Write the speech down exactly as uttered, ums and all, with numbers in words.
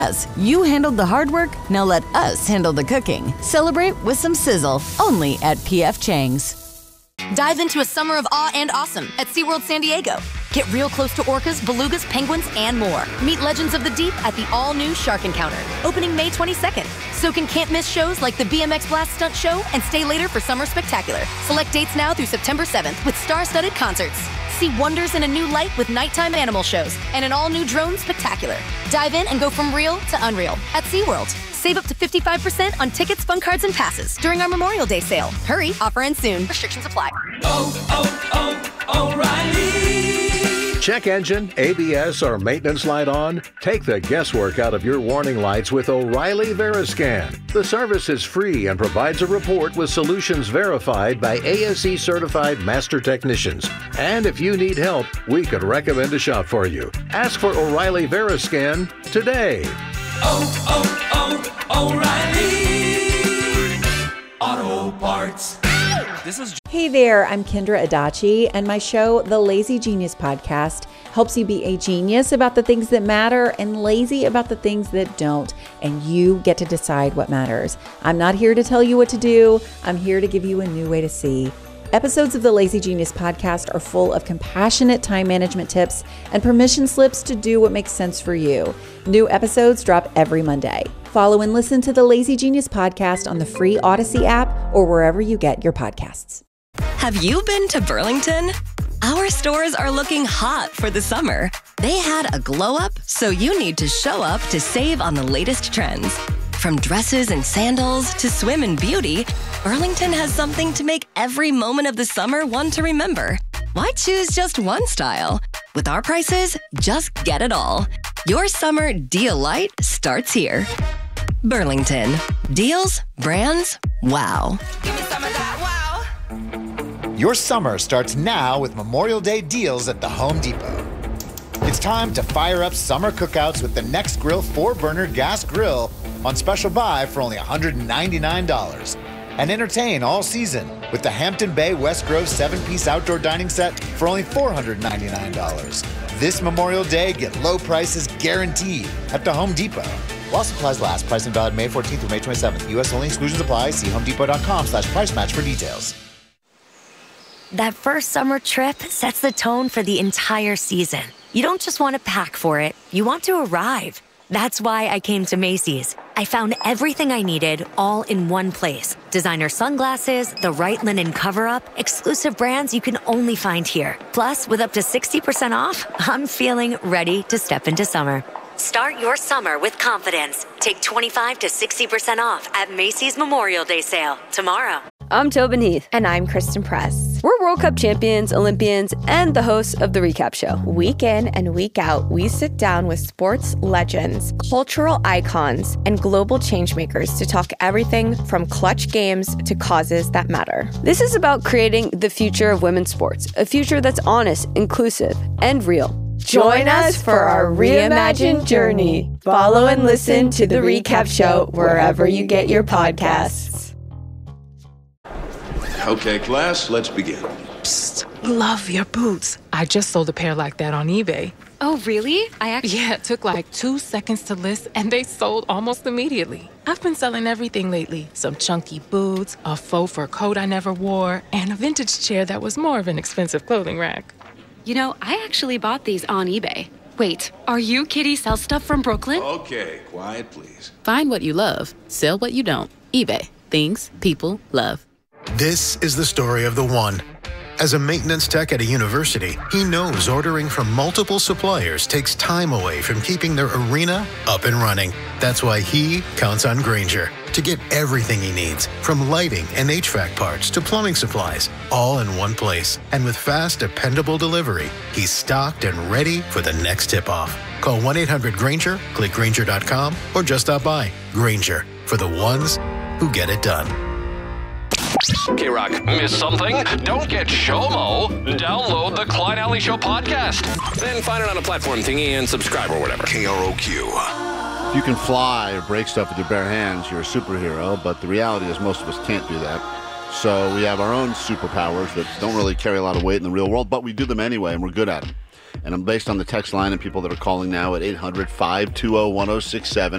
Us. You handled the hard work, now let us handle the cooking. Celebrate with some sizzle, only at P F Chang's. Dive into a summer of awe and awesome at SeaWorld San Diego. Get real close to orcas, belugas, penguins, and more. Meet legends of the deep at the all-new Shark Encounter, opening May twenty-second. Soak in can't-miss shows like the B M X Blast Stunt Show and stay later for Summer Spectacular. Select dates now through September seventh with star-studded concerts. See wonders in a new light with nighttime animal shows and an all-new drone spectacular. Dive in and go from real to unreal at SeaWorld. Save up to fifty-five percent on tickets, fun cards, and passes during our Memorial Day sale. Hurry, offer ends soon. Restrictions apply. Oh, oh, O'Reilly. Check engine, A B S, or maintenance light on? Take the guesswork out of your warning lights with O'Reilly Veriscan. The service is free and provides a report with solutions verified by A S E certified master technicians. And if you need help, we could recommend a shop for you. Ask for O'Reilly Veriscan today. Oh, oh, oh, O'Reilly Auto Parts. This is Hey there, I'm Kendra Adachi, and my show, The Lazy Genius Podcast, helps you be a genius about the things that matter and lazy about the things that don't, and you get to decide what matters. I'm not here to tell you what to do. I'm here to give you a new way to see. Episodes of the Lazy Genius Podcast are full of compassionate time management tips and permission slips to do what makes sense for you. New episodes drop every Monday. Follow and listen to the Lazy Genius Podcast on the free Odyssey app or wherever you get your podcasts. Have you been to Burlington? Our stores are looking hot for the summer. They had a glow up, so you need to show up to save on the latest trends. From dresses and sandals to swim and beauty, Burlington has something to make every moment of the summer one to remember. Why choose just one style? With our prices, just get it all. Your summer deal light starts here. Burlington. Deals, brands, wow. Give me some of that, wow. Your summer starts now with Memorial Day deals at the Home Depot. It's time to fire up summer cookouts with the Nextgrill four-burner gas grill on special buy for only one hundred ninety-nine dollars. And entertain all season with the Hampton Bay West Grove seven-piece outdoor dining set for only four hundred ninety-nine dollars. This Memorial Day, get low prices guaranteed at the Home Depot. While supplies last, price and valid May fourteenth through May twenty-seventh. U S only, exclusions apply. See homedepot.com slash price match for details. That first summer trip sets the tone for the entire season. You don't just want to pack for it, you want to arrive. That's why I came to Macy's. I found everything I needed all in one place. Designer sunglasses, the right linen cover-up, exclusive brands you can only find here. Plus, with up to sixty percent off, I'm feeling ready to step into summer. Start your summer with confidence. Take twenty-five to sixty percent off at Macy's Memorial Day sale tomorrow. I'm Tobin Heath. And I'm Kristen Press. We're World Cup champions, Olympians, and the hosts of The Recap Show. Week in and week out, we sit down with sports legends, cultural icons, and global changemakers to talk everything from clutch games to causes that matter. This is about creating the future of women's sports, a future that's honest, inclusive, and real. Join us for our reimagined journey. Follow and listen to The Recap Show wherever you get your podcasts. Okay, class, let's begin. Psst, love your boots. I just sold a pair like that on eBay. Oh, really? I actually... Yeah, it took like two seconds to list, and they sold almost immediately. I've been selling everything lately. Some chunky boots, a faux fur coat I never wore, and a vintage chair that was more of an expensive clothing rack. You know, I actually bought these on eBay. Wait, are you Kitty Sell Stuff from Brooklyn? Okay, quiet, please. Find what you love. Sell what you don't. eBay. Things people love. This is the story of the one. As a maintenance tech at a university, he knows ordering from multiple suppliers takes time away from keeping their arena up and running. That's why he counts on Grainger to get everything he needs, from lighting and H V A C parts to plumbing supplies, all in one place. And with fast, dependable delivery, he's stocked and ready for the next tip-off. Call one eight hundred Grainger, click Grainger dot com, or just stop by. Grainger, for the ones who get it done. K-Rock, miss something? Don't get SHOMO. Download the Klein Alley Show podcast. Then find it on a platform thingy and subscribe or whatever. K R O Q. If you can fly or break stuff with your bare hands, you're a superhero, but the reality is most of us can't do that. So we have our own superpowers that don't really carry a lot of weight in the real world, but we do them anyway, and we're good at them. And I'm based on the text line and people that are calling now at eight hundred, five two zero, one zero six seven.